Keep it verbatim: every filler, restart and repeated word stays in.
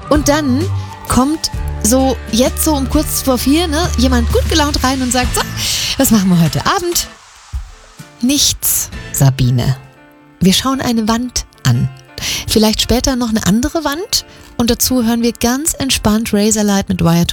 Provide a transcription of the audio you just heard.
Und dann kommt so jetzt so um kurz vor vier, ne, jemand gut gelaunt rein und sagt, so, was machen wir heute Abend? Nichts, Sabine. Wir schauen eine Wand an. Vielleicht später noch eine andere Wand und dazu hören wir ganz entspannt Razorlight mit Wire